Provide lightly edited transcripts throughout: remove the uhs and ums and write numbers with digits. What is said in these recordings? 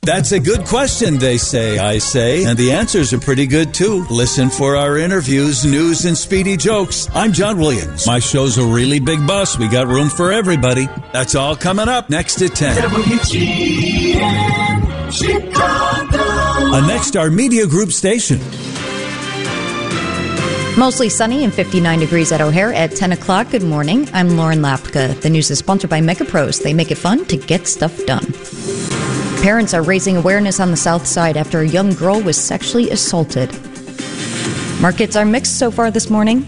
That's a good question, they say, I say, and the answers are pretty good, too. Listen for our interviews, news, and speedy jokes. I'm John Williams. My show's a really big bus. We got room for everybody. That's all coming up next at 10. WGN Chicago. Next, our Media Group station. Mostly sunny and 59 degrees at O'Hare at 10 o'clock. Good morning. I'm Lauren Lapka. The news is sponsored by MegaPros. They make it fun to get stuff done. Parents are raising awareness on the South Side after a young girl was sexually assaulted. Markets are mixed so far this morning.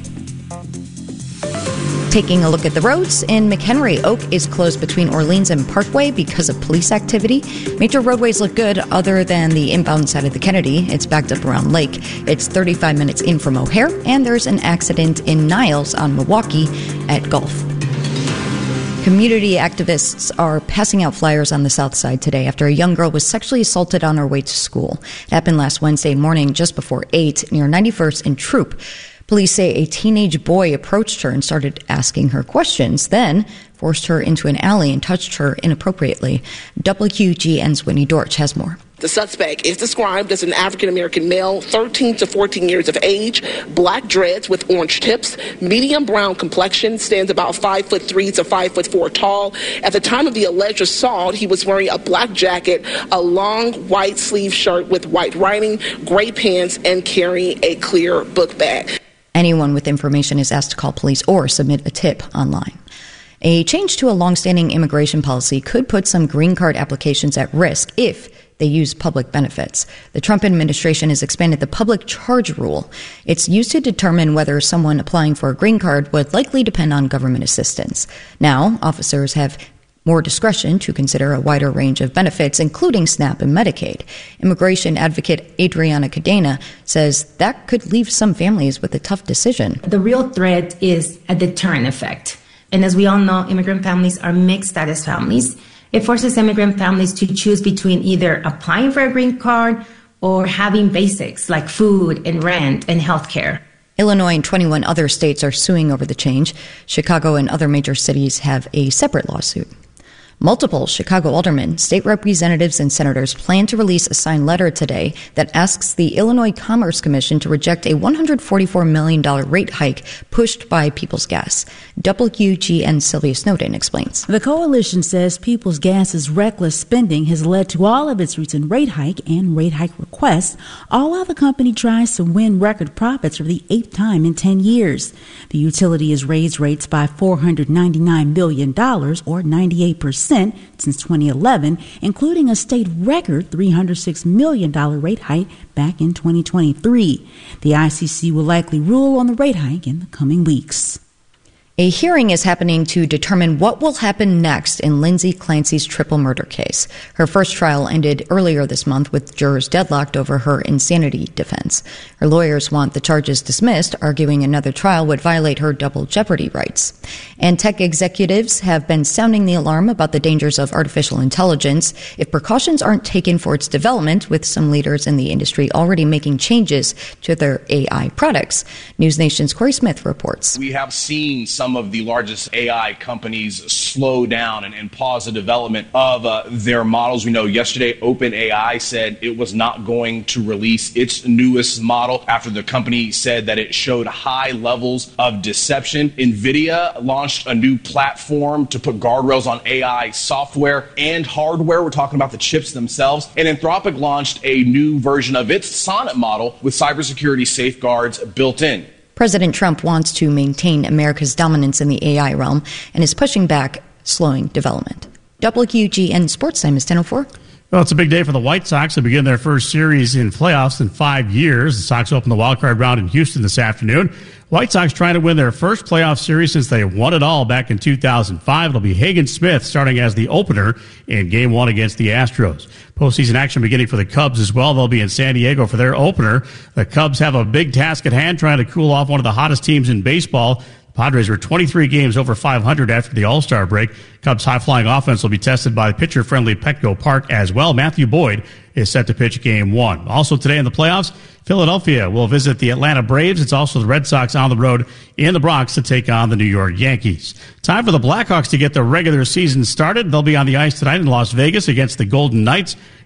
Taking a look at the roads, in McHenry, Oak is closed between Orleans and Parkway because of police activity. Major roadways look good other than the inbound side of the Kennedy. It's backed up around Lake. It's 35 minutes in from O'Hare, and there's an accident in Niles on Milwaukee at Gulf. Community activists are passing out flyers on the South Side today after a young girl was sexually assaulted on her way to school. It happened last Wednesday morning just before 8 near 91st and Troop. Police say a teenage boy approached her and started asking her questions, then forced her into an alley and touched her inappropriately. WGN's Whitney Dortch has more. The suspect is described as an African-American male, 13 to 14 years of age, black dreads with orange tips, medium brown complexion, stands about 5'3" to 5'4" tall. At the time of the alleged assault, he was wearing a black jacket, a long white sleeve shirt with white writing, gray pants, and carrying a clear book bag. Anyone with information is asked to call police or submit a tip online. A change to a longstanding immigration policy could put some green card applications at risk if they use public benefits. The Trump administration has expanded the public charge rule. It's used to determine whether someone applying for a green card would likely depend on government assistance. Now, officers have more discretion to consider a wider range of benefits, including SNAP and Medicaid. Immigration advocate Adriana Cadena says that could leave some families with a tough decision. The real threat is a deterrent effect. And as we all know, immigrant families are mixed status families. It forces immigrant families to choose between either applying for a green card or having basics like food and rent and health care. Illinois and 21 other states are suing over the change. Chicago and other major cities have a separate lawsuit. Multiple Chicago aldermen, state representatives, and senators plan to release a signed letter today that asks the Illinois Commerce Commission to reject a $144 million rate hike pushed by Peoples Gas. WGN Sylvia Snowden explains. The coalition says Peoples Gas's reckless spending has led to all of its recent rate hike and rate hike requests, all while the company tries to win record profits for the 8th time in 10 years. The utility has raised rates by $499 million, or 98%. Since 2011, including a state record $306 million rate hike back in 2023. The ICC will likely rule on the rate hike in the coming weeks. A hearing is happening to determine what will happen next in Lindsay Clancy's triple murder case. Her first trial ended earlier this month with jurors deadlocked over her insanity defense. Her lawyers want the charges dismissed, arguing another trial would violate her double jeopardy rights. And tech executives have been sounding the alarm about the dangers of artificial intelligence if precautions aren't taken for its development, with some leaders in the industry already making changes to their AI products. News Nation's Corey Smith reports. We have seen some of the largest AI companies slow down and pause the development of their models. We know yesterday OpenAI said it was not going to release its newest model after the company said that it showed high levels of deception. NVIDIA launched a new platform to put guardrails on AI software and hardware. We're talking about the chips themselves. And Anthropic launched a new version of its Sonnet model with cybersecurity safeguards built in. President Trump wants to maintain America's dominance in the AI realm and is pushing back slowing development. WGN Sports Time is 10:04. Well, it's a big day for the White Sox to begin their first series in playoffs in 5 years. The Sox open the wildcard round in Houston this afternoon. White Sox trying to win their first playoff series since they won it all back in 2005. It'll be Hagen Smith starting as the opener in Game 1 against the Astros. Postseason action beginning for the Cubs as well. They'll be in San Diego for their opener. The Cubs have a big task at hand trying to cool off one of the hottest teams in baseball. Padres were 23 games over 500 after the All-Star break. Cubs' high-flying offense will be tested by pitcher-friendly Petco Park as well. Matthew Boyd is set to pitch Game 1. Also today in the playoffs, Philadelphia will visit the Atlanta Braves. It's also the Red Sox on the road in the Bronx to take on the New York Yankees. Time for the Blackhawks to get the regular season started. They'll be on the ice tonight in Las Vegas against the Golden Knights.